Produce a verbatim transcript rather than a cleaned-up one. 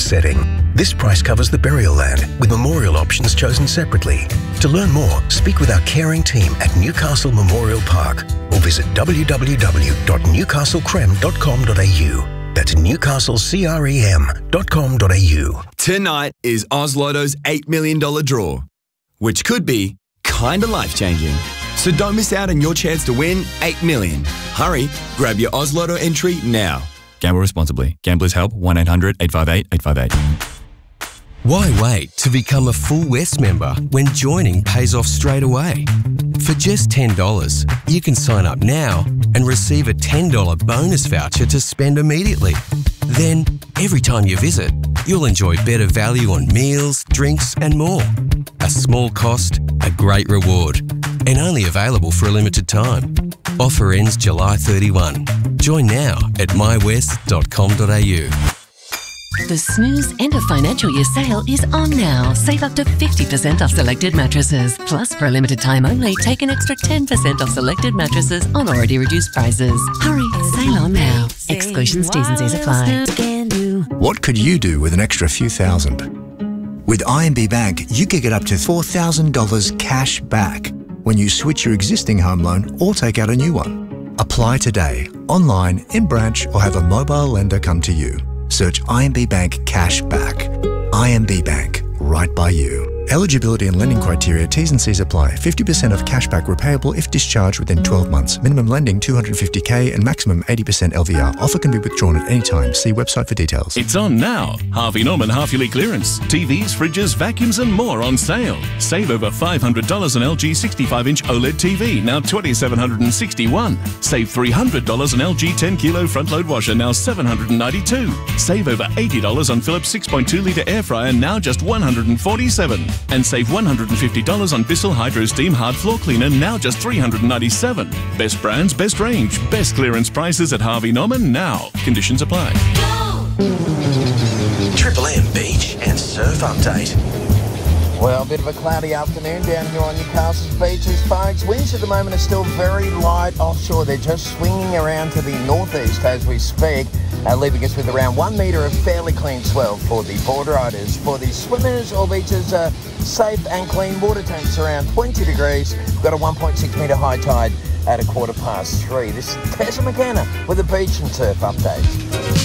setting. This price covers the burial land, with memorial options chosen separately. To learn more, speak with our caring team at Newcastle Memorial Park or visit w w w dot newcastle crem dot com dot a u. That's newcastle crem dot com dot a u. Tonight is Oz Lotto's eight million dollars draw, which could be kinda life-changing. So don't miss out on your chance to win eight million dollars. Hurry, grab your Oz Lotto entry now. Gamble responsibly. Gamblers Help, one eight hundred eight five eight eight five eight. Why wait to become a full West member when joining pays off straight away? For just ten dollars, you can sign up now and receive a ten dollars bonus voucher to spend immediately. Then, every time you visit, you'll enjoy better value on meals, drinks and more. A small cost, a great reward, and only available for a limited time. Offer ends July thirty-first. Join now at my west dot com dot a u. The Snooze End of Financial Year sale is on now. Save up to fifty percent off selected mattresses. Plus, for a limited time only, take an extra ten percent off selected mattresses on already reduced prices. Hurry, sale on now. Exclusions, T's and C's apply. What could you do with an extra few thousand? With I M B Bank, you could get up to four thousand dollars cash back when you switch your existing home loan or take out a new one. Apply today, online, in branch, or have a mobile lender come to you. Search I M B Bank Cash Back. I M B Bank, right by you. Eligibility and lending criteria, T's and C's apply. fifty percent of cashback repayable if discharged within twelve months. Minimum lending two hundred fifty thousand and maximum eighty percent L V R. Offer can be withdrawn at any time. See website for details. It's on now. Harvey Norman half-yearly clearance. T Vs, fridges, vacuums and more on sale. Save over five hundred dollars on L G sixty-five inch OLED T V, now two thousand seven hundred sixty-one dollars. Save three hundred dollars on L G ten kilo front-load washer, now seven hundred ninety-two dollars. Save over eighty dollars on Philips six point two litre air fryer, now just one hundred forty-seven dollars. And save one hundred fifty dollars on Bissell Hydro Steam Hard Floor Cleaner, now just three hundred ninety-seven dollars. Best brands, best range, best clearance prices at Harvey Norman now. Conditions apply. Triple M Beach and Surf Update. Well, a bit of a cloudy afternoon down here on Newcastle's beaches, folks. Winds at the moment are still very light offshore. They're just swinging around to the northeast as we speak, uh, leaving us with around one metre of fairly clean swell for the board riders. For the swimmers, all beaches are safe and clean. Water temps around twenty degrees. We've got a one point six metre high tide at a quarter past three. This is Tessa McKenna with a beach and surf update.